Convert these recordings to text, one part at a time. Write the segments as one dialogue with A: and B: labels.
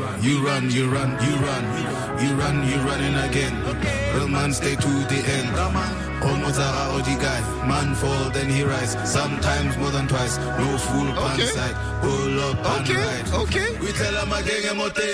A: You run, you run, you run. You run, you running again. Real man stay to the end. Almost a OG guy. Man fall, then he rise. Sometimes more than twice. No fool on side. Pull up and ride.
B: Okay.
A: We tell him again,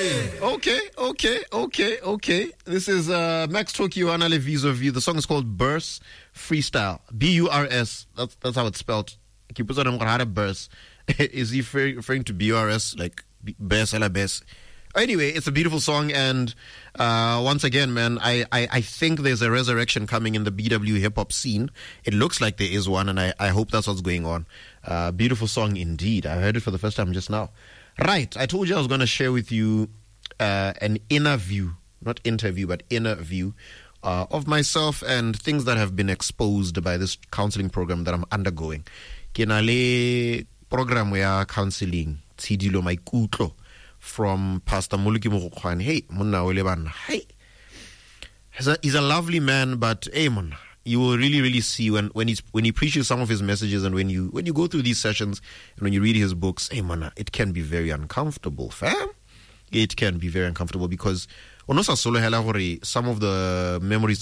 B: Okay. This is Max Tokyo and Ale Vis-a-Vis. The song is called Burst Freestyle. B-U-R-S. That's how it's spelled. Burst. Is he referring to B-U-R-S? Like Bess a la Bess? Anyway, it's a beautiful song, and once again, man, I think there's a resurrection coming in the BW hip-hop scene. It looks like there is one, and I hope that's what's going on. Beautiful song indeed. I heard it for the first time just now. Right, I told you I was going to share with you an inner view, not interview, but inner view of myself and things that have been exposed by this counseling program that I'm undergoing. Kinale program where counseling, Tsidilo Maikutlo, from Pastor Muluki Mokwane. Hey, Munna Oleban. Hey. He's a lovely man, but hey, man, you will really see when he preaches some of his messages, and when you go through these sessions and when you read his books, hey, man, it can be very uncomfortable, fam. It can be very uncomfortable because some of the memories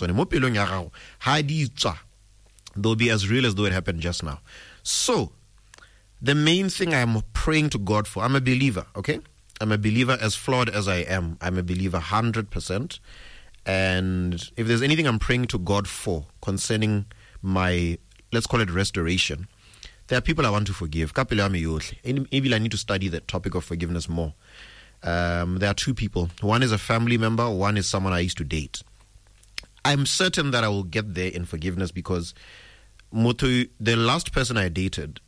B: they'll be as real as though it happened just now. So, the main thing I'm praying to God for, I'm a believer, okay? I'm a believer as flawed as I am. I'm a believer 100%. And if there's anything I'm praying to God for concerning my, let's call it restoration, there are people I want to forgive. Maybe I need to study the topic of forgiveness more. There are two people. One is a family member. One is someone I used to date. I'm certain that I will get there in forgiveness because the last person I dated,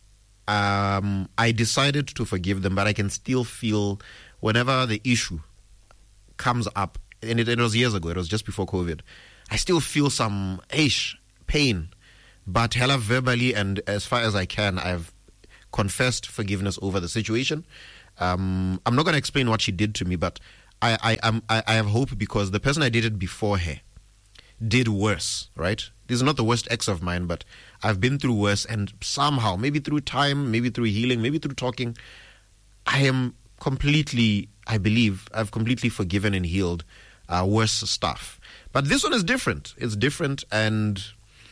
B: I decided to forgive them, but I can still feel whenever the issue comes up, and it was years ago, it was just before COVID, I still feel some pain, but hella verbally and as far as I can, I've confessed forgiveness over the situation. I'm not going to explain what she did to me, but I have hope because the person I dated before her did worse, right? This is not the worst ex of mine, but I've been through worse, and somehow, maybe through time, maybe through healing, maybe through talking, I believe I've completely forgiven and healed worse stuff. But this one is different. It's different, and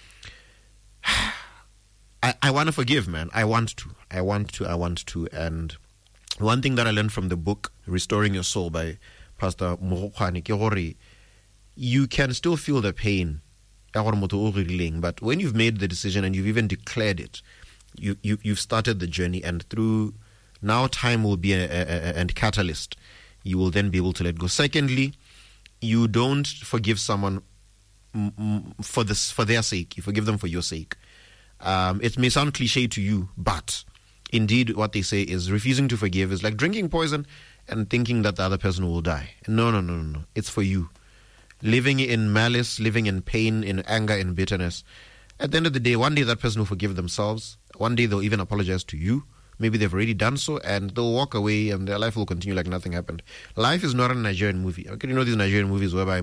B: I want to forgive, man. I want to. And one thing that I learned from the book, Restoring Your Soul by Pastor Mokwane, you can still feel the pain, but when you've made the decision and you've even declared it, you've started the journey, and through now time will be a catalyst. You will then be able to let go. Secondly, you don't forgive someone for their sake. You forgive them for your sake. It may sound cliche to you, but indeed what they say is refusing to forgive is like drinking poison and thinking that the other person will die. No. It's for you. Living in malice, living in pain, in anger, in bitterness. At the end of the day, one day that person will forgive themselves. One day they'll even apologize to you. Maybe they've already done so, and they'll walk away and their life will continue like nothing happened. Life is not a Nigerian movie. Okay, you know these Nigerian movies whereby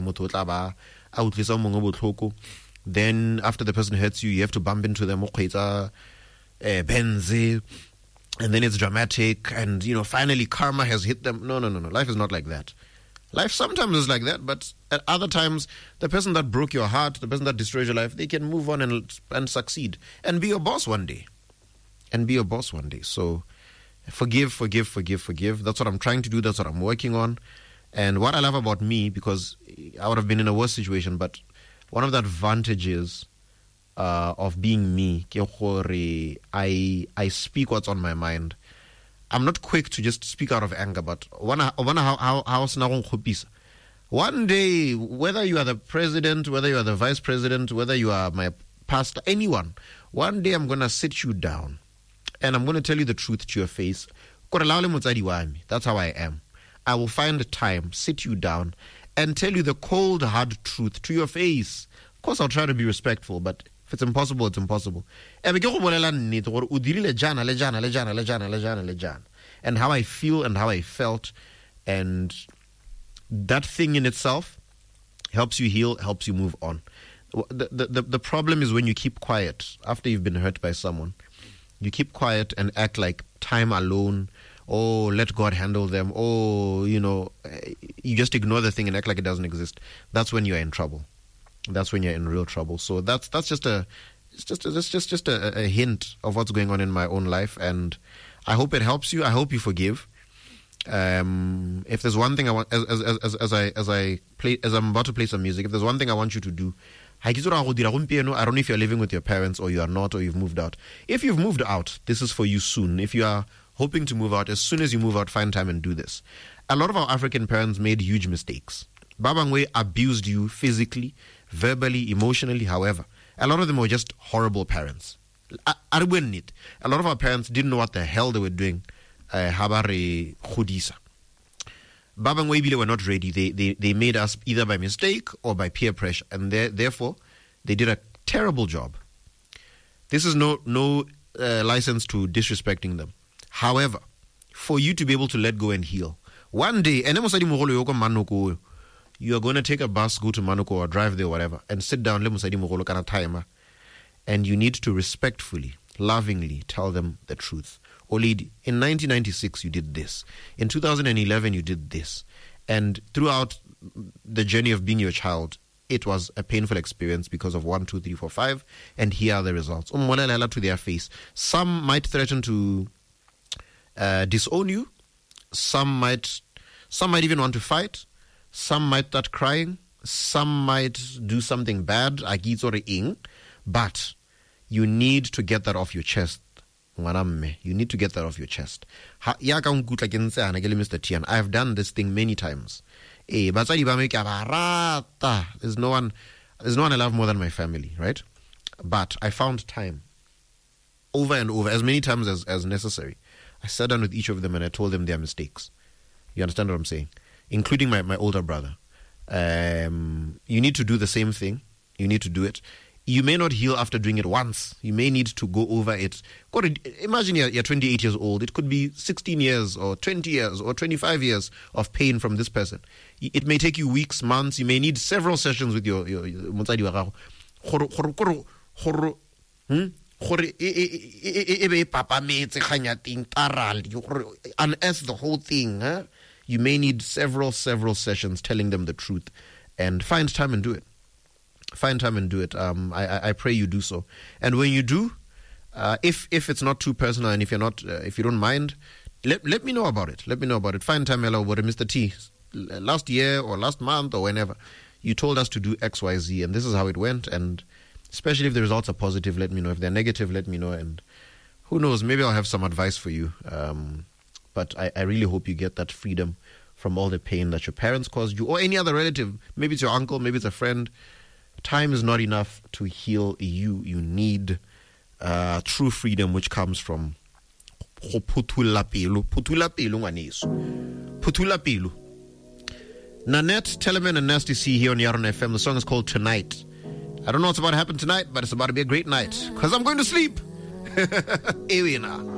B: then after the person hurts you, you have to bump into them, benze, and then it's dramatic, and finally karma has hit them. No. Life is not like that. Life sometimes is like that, but at other times, the person that broke your heart, the person that destroyed your life, they can move on and succeed and be your boss one day. So forgive. That's what I'm trying to do. That's what I'm working on. And what I love about me, because I would have been in a worse situation, but one of the advantages of being me, I speak what's on my mind. I'm not quick to just speak out of anger, but one day, whether you are the president, whether you are the vice president, whether you are my pastor, anyone, one day I'm going to sit you down and I'm going to tell you the truth to your face. That's how I am. I will find a time, sit you down, and tell you the cold, hard truth to your face. Of course, I'll try to be respectful, but if it's impossible, it's impossible. And how I feel and how I felt, and that thing in itself helps you heal, helps you move on. The problem is when you keep quiet after you've been hurt by someone. You keep quiet and act like time alone oh, let God handle them, oh, you just ignore the thing and act like it doesn't exist, that's when you're in trouble. That's when you're in real trouble. So that's just a hint of what's going on in my own life, and I hope it helps you. I hope you forgive. If there's one thing I want, as I'm about to play some music, if there's one thing I want you to do, I don't know if you're living with your parents or you are not, or you've moved out. If you've moved out, this is for you soon. If you are hoping to move out, as soon as you move out, find time and do this. A lot of our African parents made huge mistakes. Babangwe abused you physically, verbally, emotionally, however. A lot of them were just horrible parents. A lot of our parents didn't know what the hell they were doing. Habare khudisa. Babangwe Bile were not ready. They made us either by mistake or by peer pressure, and therefore they did a terrible job. This is no license to disrespecting them. However, for you to be able to let go and heal, one day, you are going to take a bus, go to Manuko or drive there, whatever, and sit down, and you need to respectfully, lovingly tell them the truth. Olidi, in 1996 you did this. In 2011 you did this. And throughout the journey of being your child, it was a painful experience because of 1, 2, 3, 4, 5, and here are the results. To their face. Some might threaten to disown you. Some might even want to fight. Some might start crying. Some might do something bad, but you need to get that off your chest. You need to get that off your chest. Mr. Tian, I have done this thing many times. There's no one I love more than my family, right? But I found time over and over, as many times as necessary. I sat down with each of them and I told them their mistakes. You understand what I'm saying? Including my older brother. You need to do the same thing. You need to do it. You may not heal after doing it once. You may need to go over it. Imagine you're 28 years old. It could be 16 years or 20 years or 25 years of pain from this person. It may take you weeks, months. You may need several sessions with your motsadi wa gago. Unearth the whole thing. You may need several sessions telling them the truth, and find time and do it. Find time and do it. I pray you do so. And when you do, if it's not too personal and if you don't mind, let me know about it. Let me know about it. Find time, Mr. T. Last year or last month or whenever, you told us to do X, Y, Z, and this is how it went. And especially if the results are positive, let me know. If they're negative, let me know. And who knows, maybe I'll have some advice for you. But I really hope you get that freedom from all the pain that your parents caused you or any other relative. Maybe it's your uncle, maybe it's a friend. Time is not enough to heal you. You need true freedom, which comes from Putula Pilu. Nanette, Telemann, and Nasty C here on Yaron FM. The song is called Tonight. I don't know what's about to happen tonight, but it's about to be a great night because I'm going to sleep. Here we are.